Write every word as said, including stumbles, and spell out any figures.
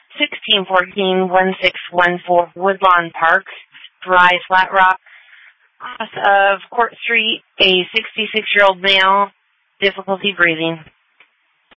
sixteen fourteen one six one four Woodlawn Park, Rise, Flat Rock. Cross of Court Street, a sixty-six-year-old male, difficulty breathing.